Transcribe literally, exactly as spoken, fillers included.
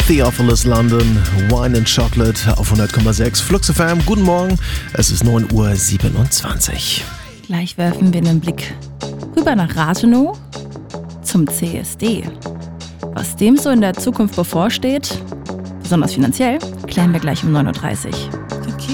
Theophilus London, Wine and Chocolate auf hundert Komma sechs. Flux F M, guten Morgen, es ist neun Uhr siebenundzwanzig. Gleich werfen wir einen Blick rüber nach Rathenow zum C S D. Was dem so in der Zukunft bevorsteht, besonders finanziell, klären wir gleich um neun Uhr dreißig.